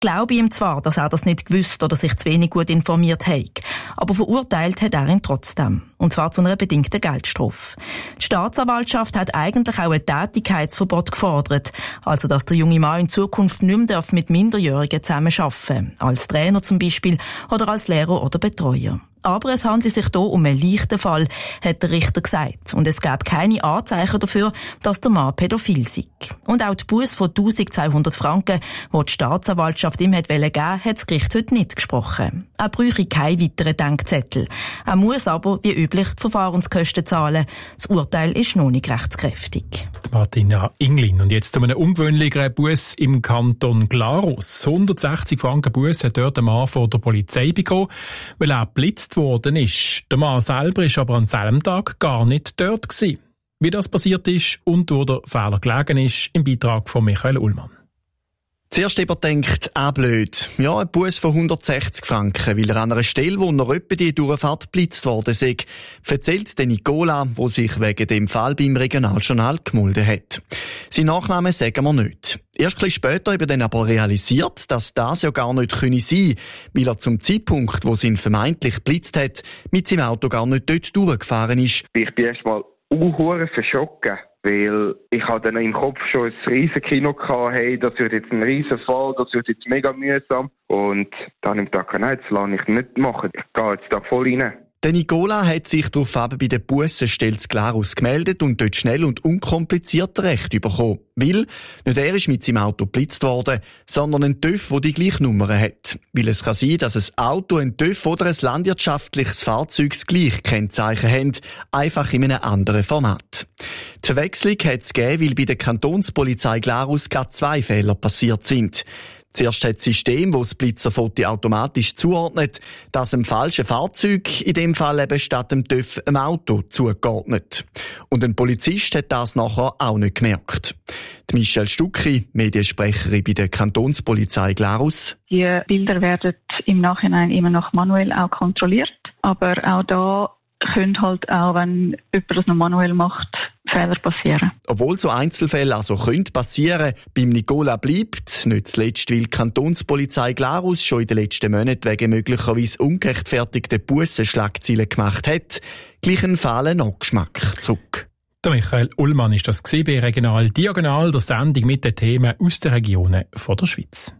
glaube ihm zwar, dass er das nicht gewusst oder sich zu wenig gut informiert hat, aber verurteilt hat er ihn trotzdem. Und zwar zu einer bedingten Geldstrafe. Die Staatsanwaltschaft hat eigentlich auch ein Tätigkeitsverbot gefordert, also dass der junge Mann in Zukunft nicht mehr mit Minderjährigen zusammenarbeiten darf, als Trainer zum Beispiel oder als Lehrer oder Betreuer. Aber es handelt sich hier um einen leichten Fall, hat der Richter gesagt. Und es gab keine Anzeichen dafür, dass der Mann pädophil sei. Und auch die Busse von 1200 Franken, die die Staatsanwaltschaft ihm geben wollte, hat das Gericht heute nicht gesprochen. Er bräuchte keinen weiteren Denkzettel. Er muss aber, wie üblich, die Verfahrenskosten zahlen. Das Urteil ist noch nicht rechtskräftig. Martina Inglin. Und jetzt zu einem ungewöhnlicheren Buss im Kanton Glarus. 160 Franken Buss hat dort der Mann vor der Polizei bekommen, weil er geblitzt worden ist. Der Mann selber war aber an selben Tag gar nicht dort gewesen. Wie das passiert ist und wo der Fehler gelegen ist, im Beitrag von Michael Ullmann. Zuerst denkt, blöd. Ja, ein Buss von 160 Franken, weil er an einer Stelle, wo noch etwa die Durchfahrt geblitzt worden sei, erzählt der Nicola, der sich wegen dem Fall beim Regionaljournal gemeldet hat. Sein Nachname sagen wir nicht. Erst ein bisschen später habe er dann aber realisiert, dass das ja gar nicht sein könne, weil er zum Zeitpunkt, wo sie ihn vermeintlich geblitzt hat, mit seinem Auto gar nicht dort durchgefahren ist. Ich bin erst mal verschockt. Weil ich hatte dann im Kopf schon ein riesen Kino gehabt, hey, das wird jetzt ein riesen Fall, das wird jetzt mega mühsam. Und dann habe ich gedacht, nein, das lasse ich nicht machen. Ich gehe jetzt da voll rein. Der Nicola hat sich daraufhin bei der Bussenstelle Glarus gemeldet und dort schnell und unkompliziert Recht bekommen. Weil nicht er ist mit seinem Auto geblitzt worden, sondern ein TÜV, der die gleiche Nummer hat. Weil es kann sein, dass ein Auto, ein TÜV oder ein landwirtschaftliches Fahrzeug das gleiche Kennzeichen haben, einfach in einem anderen Format. Die Verwechslung hat es gegeben, weil bei der Kantonspolizei Glarus gerade 2 Fehler passiert sind. Zuerst hat das System, das das Blitzerfoto automatisch zuordnet, das einem falschen Fahrzeug, in dem Fall eben statt dem TÜV, einem Auto zugeordnet. Und ein Polizist hat das nachher auch nicht gemerkt. Die Michelle Stucki, Mediensprecherin bei der Kantonspolizei Glarus. Die Bilder werden im Nachhinein immer noch manuell auch kontrolliert, aber auch da können halt auch, wenn jemand das noch manuell macht, Fehler passieren. Obwohl so Einzelfälle also passieren, beim Nicola bleibt, nicht zuletzt, weil die Kantonspolizei Glarus schon in den letzten Monaten wegen möglicherweise ungerechtfertigten Bussen Schlagzeilen gemacht hat, gleich ein fahlen Nachgeschmack zurück. Der Michael Ullmann ist das bei Regional Diagonal, der Sendung mit den Themen aus den Regionen von der Schweiz.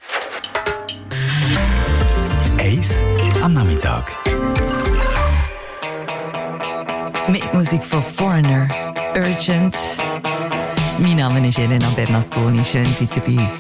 1 am Nachmittag. Mit Musik von Foreigner, Urgent. Mein Name ist Elena Bernasconi. Schön, seid ihr bei uns.